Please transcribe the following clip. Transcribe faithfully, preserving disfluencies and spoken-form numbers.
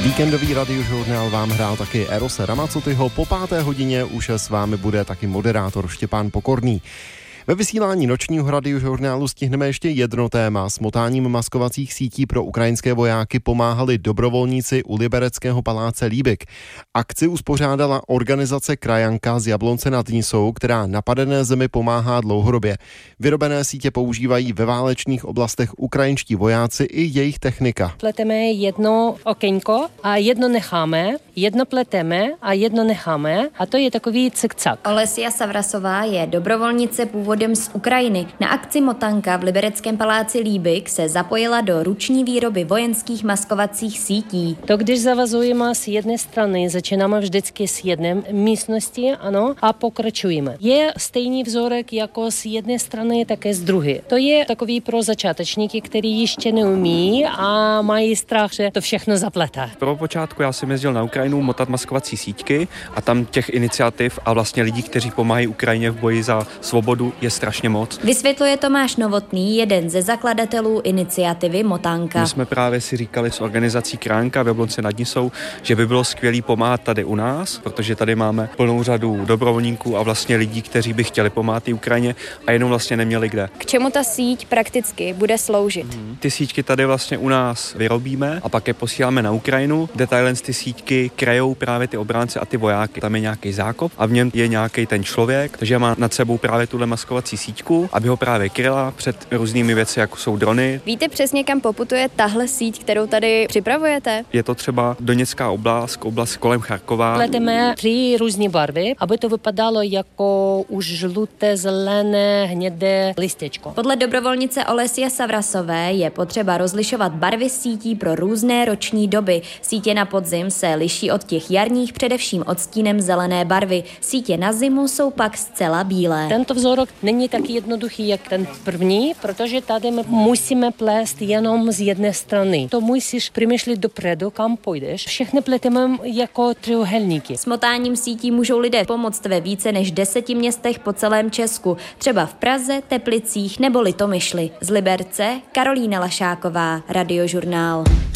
Víkendový radiožurnál vám hrál taky Erose Ramacotyho. Po páté hodině už s vámi bude taky moderátor Štěpán Pokorný. Ve vysílání nočního radiožurnálu stihneme ještě jedno téma. Smotáním maskovacích sítí pro ukrajinské vojáky pomáhali dobrovolníci u Libereckého paláce Líbik. Akci uspořádala organizace Krajanka z Jablonce nad Nisou, která napadené zemi pomáhá dlouhodobě. Vyrobené sítě používají ve válečných oblastech ukrajinští vojáci i jejich technika. Pleteme jedno okénko a jedno necháme, jedno pleteme a jedno necháme a to je takový cikcak. Olesia Savrasová je dobrovolnice původem z Ukrajiny. Na akci Motanka v Libereckém paláci Líbik se zapojila do ruční výroby vojenských maskovacích sítí. To, když zavazujeme z jedné strany, začínáme vždycky z jedné místnosti, ano, a pokračujeme. Je stejný vzorek jako z jedné strany, také z druhé. To je takový pro začátečníky, kteří ještě neumí a mají strach, že to všechno zaplete. Pro počátku já jsem jezdil na Ukrajinu motat maskovací síťky a tam těch iniciativ a vlastně lidí, kteří pomáhají Ukrajině v boji za svobodu, je strašně moc. Vysvětluje Tomáš Novotný, jeden ze zakladatelů iniciativy Motanka. My jsme právě si říkali s organizací Krajanka v Jablonci nad Nisou, že by bylo skvělé pomáhat tady u nás, protože tady máme plnou řadu dobrovolníků a vlastně lidí, kteří by chtěli pomáhat i Ukrajině a jenom vlastně neměli kde. K čemu ta síť prakticky bude sloužit? Hmm. Ty síťky tady vlastně u nás vyrobíme a pak je posíláme na Ukrajinu. Detailně ty síťky krajou právě ty obránci a ty vojáky. Tam je nějaký zákop a v něm je nějaký ten člověk, takže má nad sebou právě tuhle maskovací síťku, aby ho právě kryla před různými věci, jako jsou drony. Víte přesně, kam poputuje tahle síť, kterou tady připravujete? Je to třeba Doněcká oblast, oblast kolem Charkova. Pleteme tři různé barvy, aby to vypadalo jako už žluté, zelené, hnědé listěčko. Podle dobrovolnice Olesia Savrasové je potřeba rozlišovat barvy sítí pro různé roční doby. Sítě na podzim se liší od těch jarních především odstínem zelené barvy. Sítě na zimu jsou pak zcela bílé. Tento vzorok není tak jednoduchý, jak ten první, protože tady my musíme plést jenom z jedné strany. To musíš přemýšlet dopředu, kam půjdeš. Všechny pleteme jako trojúhelníky. Smotáním sítí můžou lidé pomoct ve více než deseti městech po celém Česku, třeba v Praze, Teplicích nebo Litomyšli. Z Liberce Karolína Lašáková, Radiožurnál.